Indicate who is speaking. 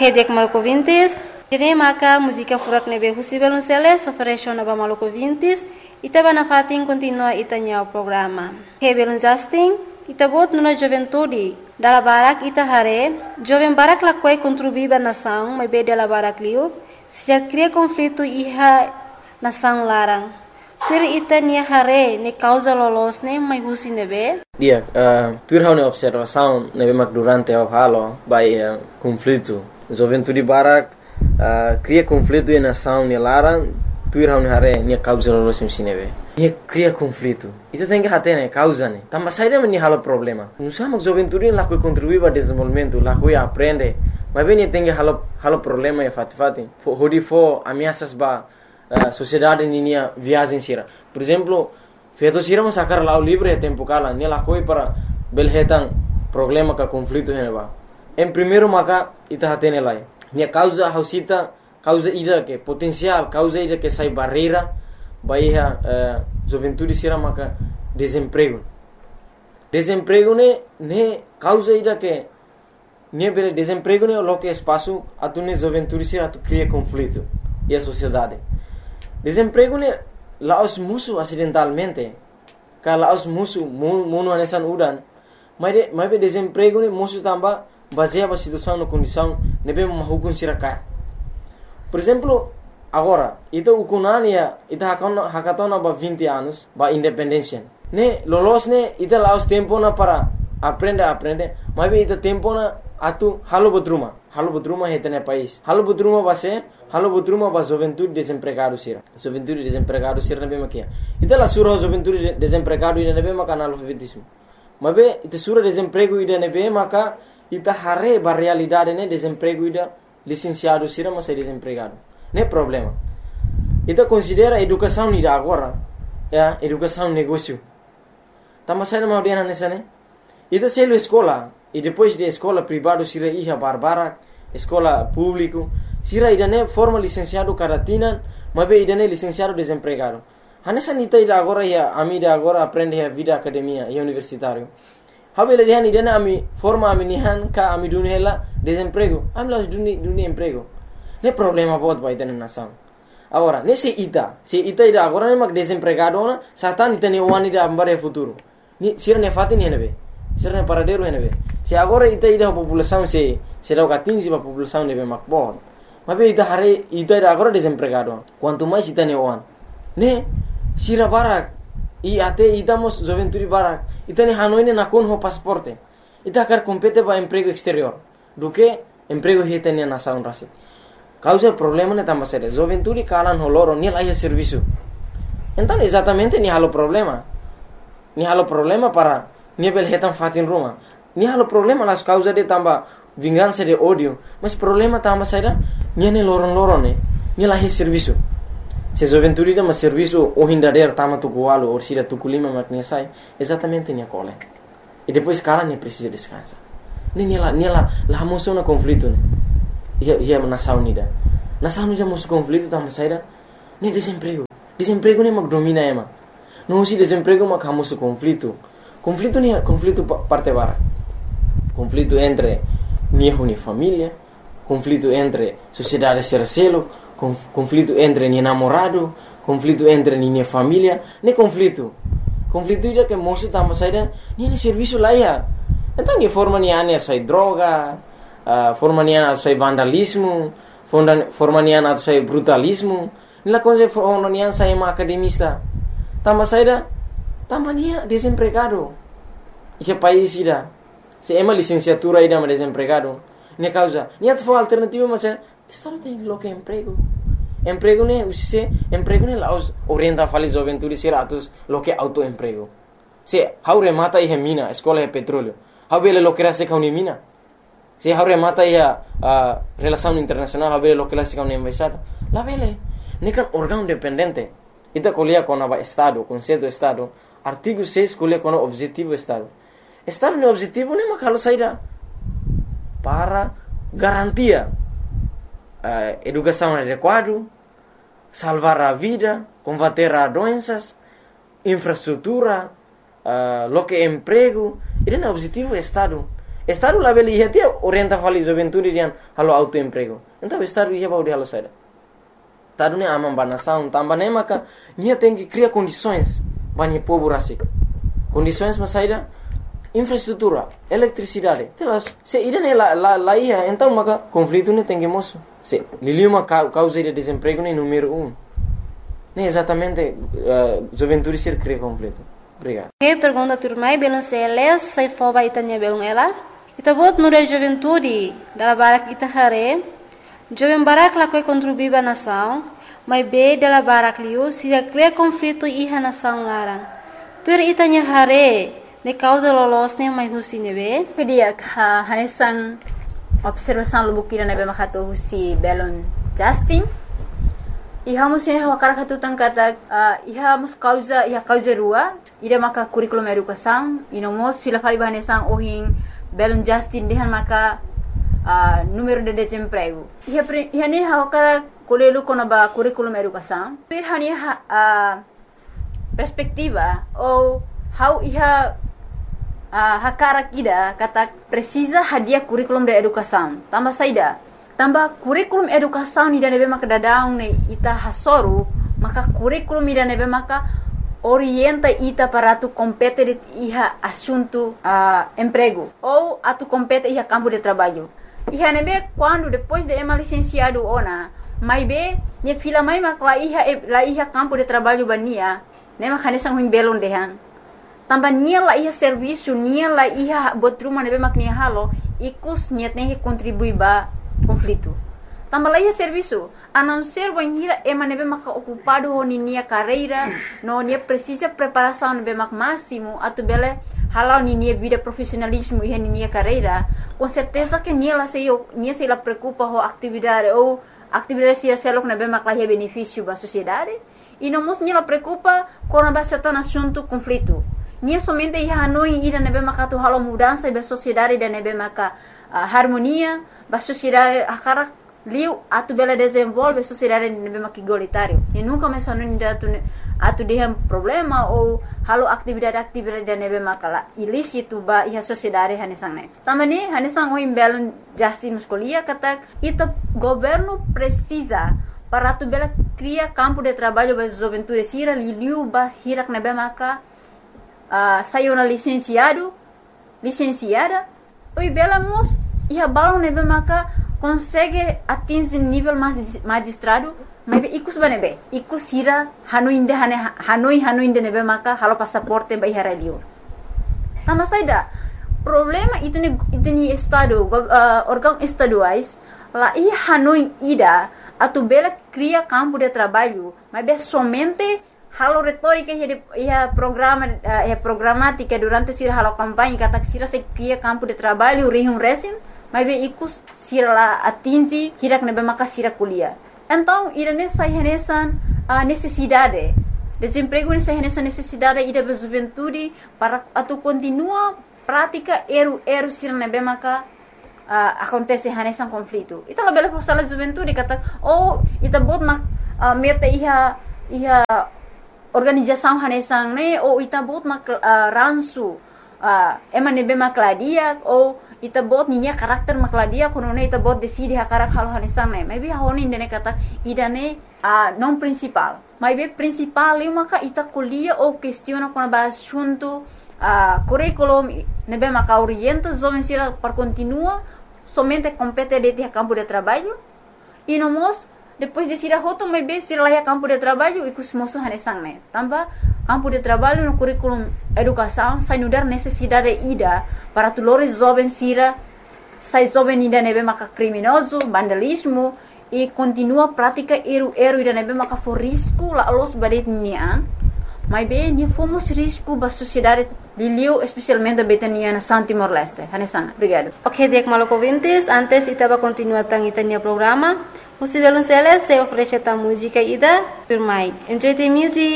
Speaker 1: Hedek Malcovintis, Tine maka música furak nebe husibel unseles ofereció naba Malcovintis, itaba na fatin continua itanya o programa. Hebel Justin, itabot nuna juventude, dala barak ita hare, jovem barak lakwai contribuiba nação, mai be dala barak liu, se cria conflito iha nação larang. Tur ita nia hare ne causa lolos ne mai husi nebe.
Speaker 2: Dia, tur hau ne observação nebe mak durante o halo by conflito. Juventude barak cria conflito e nação ne larang, tur hau ne hare ne causa lolos sim nebe. Ia cria conflito. Itu tem que hate ne causa ne. Tamba saída me halo problema. Nusama juventude lá que contribui para desenvolvimento, lá que aprende. Mas bem tem que halo problema e fati. Hodi fo ameaças ba sociedade ninia viagem sira. Por exemplo, feito sira mas sacar lá o livro é tempo cala, ne lá coi para belhetan problema ka conflito hene ba. Em primeiro maka ita hatene lá. Ne causa hausita, causa ida que potencial, causa ida que sai barreira, baia juventude sira maka desemprego. Desemprego ne causa ida que ne bele desemprego ne lo que espaço atune juventude sira tu cria conflito e a sociedade. Desemprego ne laos musuh acidentalmente. Ka laos musuh muno anesan udan. Mas be desemprego ne musuh tamba baseia ba situação no condição nebe mahukun siraka. Por exemplo, agora, ita ukunania ita hakatona ba 20 anos ba independência. Ne lolos ne ita laos tempo na para aprende, mas be ita tempo na atu halo bodruma hetene país. Halo bodruma ba juventude desempregado sira. Juventude desempregado sira nebe makia. Ita la sura juventude desempregado ida nebe maka analfabetismo. Mabe ita sura desemprego ida nebe maka ita hare ba realidade ne desemprego ida licenciado sira mas é desempregado. Ne problema. Ita considera educação ida agora, educação negócio. Tama sai na audiana nessa ne. Ita selo escola e depois de escola privado sira iha barbara, escola público, sira idane forma licenciado karatina, mabe idane licenciado desempregado. Hanessa nita ida agora ya amida agora aprende a vida academia e universitário. Habele dihan idane ami forma ami nihan ka ami dunhela desemprego. Amlas duni emprego. Ne problema bot ba idane nação. Agora, se ita ida agora ne mag desempregado na satan itane wani da ambare futuro. Ni sira ne fatin henebe. Sira ne paradero henebe. Se agora ita ida a população se dá o 15 para a população nebe makbor. Mas ita hare ita ida agora desempregado. Quanto mais ita ne wan. Ne sira barak e até idamos juventude barak. Ita ne hanoi ne nakon ho pasaporte. Ita quer compete para emprego exterior. Do que emprego hita ne nação rasi. Causa problema ne tamba sere. Juventude kalan ho loro ni laia serviço. Então exatamente ni halo problema. Ni halo problema para ni belhetan fatin Roma. Ni halo problema las causa de tamba vingança de ódio, mas problema tamba saída ni ne loron ne ni lahi serviço. Se juventude da mas serviço o hindader tama tu coalo ou sira tu culima makne sai, exatamente ni cole. E depois cala ne precisa descansa. Ni la moção na conflito ne. Ia nação unida. Nação unida mos conflito tamba saída ni desemprego. Desemprego ne mag domina ema. Não se desemprego mag hamos conflito. Conflito ni conflito parte bara. Conflito entre minha família, conflito entre sociedade sercelo, conflito entre minha namorado, conflito entre minha família, ne conflito ida que moço tamo saída, nem serviço lá ia. Então que forma ni ane sai droga, forma ni ane sai vandalismo, forma ni ane sai brutalismo, nila coisa forma ni ane sai academista. Tamo saída, tamo nia desempregado. Esse país ida se ema licenciatura ida ma desempregado. Ne causa, niat fo alternativa macam estado tem lo que emprego. Emprego ne usise, emprego ne laos orienta fali juventude siratus lo que autoemprego. Se haure mata e mina, escola e petróleo. Habele lo que se kauni mina. Se haure mata e relação internacional, habele lo que se kauni embaixada. La vele, ne kan órgão dependente. Ita colia com a estado, conceito estado. Artigo 6 colia com o objetivo estado. Estado no objetivo ne makalo saída para garantia educação adequada, salvar a vida, combater as doenças, infraestrutura, lo que emprego. Esse é o objetivo do Estado. Estado lá beli ia tia orienta fali juventude rian halo autoemprego. Então Estado ia baudi halo saida. Estado ne amam banação, tambah ne maka nia tem que criar condições bani povo rasik. Condições mas saida infraestrutura, eletricidade. Telas, se ida ne lá ia, então maka conflito ne tem que moço. Se lili uma causa de desemprego ne número 1. Ne exatamente juventude ser cria conflito. Obrigado.
Speaker 1: Que pergunta turmai belum seles sai foba itanya belum ela. Ita bot nura juventude dala barak ita hare. Jovem barak la koi contribuir ba nação, mas be dala barak liu se cria conflito iha nação larang. Tur itanya hare ne causa lolos ne mai husi nebe.
Speaker 3: Kedia hanesan observação lubukira nebe makato husi belon Justin. Iha musin hawakara katutang kata iha mus causa rua ida maka curriculum educação inomos fila fali bahanesan ohin belon Justin dehan maka número de desemprego. Iha ne hawakara kolelu kono ba curriculum educação. Ir hani perspectiva ou how iha hakara kida kata precisa hadia curriculum de educação. Tambah saida. Tambah kurikulum educação ida nebe maka dadaung ne ita hasoru, maka kurikulum ida nebe maka orienta ita para tu compete iha assunto emprego ou atu compete iha campo de trabalho. Iha nebe quando depois de ema licenciado ona, mai be ne fila mai maka la iha campo de trabalho bania, ne maka nesang huim belon dehan. Tambah nia la iha serviço, nia la iha botruma nebe maka nia halo, ikus niat ne contribui ba conflito. Tambah lagi serviço, a não ser banhira ema nebe maka ocupado ho nia carreira, no nia precisa preparação nebe maka máximo, atu bele halau nia vida profissionalismo e nia carreira, com certeza que nia se la preocupa ho atividade ou atividade se selok nebe maka lá benefício ba sociedade, e não mos nia la preocupa com a certain assunto conflito. Nia somente ia hanoi ida nebe maka tu halau mudança ba sociedade da nebe maka harmonia, ba sociedade akara liu atu bela desenvolve sociedade nebe maka igualitário. E nunca mais hanoi atu dehem problema ou halau atividade da nebe maka la ilícito ba iha sociedade hanesang ne. Tamani hanesang o imbelon Justin Muscolia kata ita governo precisa para atu bela cria campo de trabalho ba juventude sira liu ba hirak nebe maka sayona licenciada, oi bela mos iha balão nebe maka consegue atingir nível magistrado, mas ikus banebe, ikus hira hanoi inde nebe maka halo passaporte ba iha radio. Tambah saida problema itni estado órgão estaduais lá iha hanoi ida atu bela cria campo de trabalho, mas be somente halo retórica ia programática durante sira halo campanha kata sira se cria campo de trabalho rihum resim, mas be ikus sira la atingi hirak nebe maka sira kuliah. Então irane sai hanesan necessidade desemprego nessa necessidade ida be juventude para atu continua prática eru sira nebe maka acontece hanesan conflito. Ita la bela persala juventude kata ita bot mak meta iha organização hanesang ne ou ita bot mak ransu ema nebe makladia ou ita bot ninya karakter makladia kono ne ita bot decide hakarak halo hanesang ne maybe honi ne kata idane non principal maybe principal eu maka ita kuliah ou questiona kono ba assunto curriculum nebe maka orienta jovem sira para continua somente compete de campo de trabalho e nomos depois de sira hoto mai be sira lá campo de trabalho e cusmoso hanesang ne tambah campo de trabalho no curriculum educação sai nudar necessidade ida para tulores jovem sira sai jovem ida nebe maka criminoso vandalismo e continua prática eru ida nebe maka for risco la los badet nian mai be ni fomos risco ba sociedade Liliu especialmente betania na San Timor-Leste. Hanesang, obrigado.
Speaker 1: Ok, Diek Maloko Vintes, antes itaba continua tang itanya programa. Musivelun Celes se oferece ta música ida, firmai. Enjoy the music.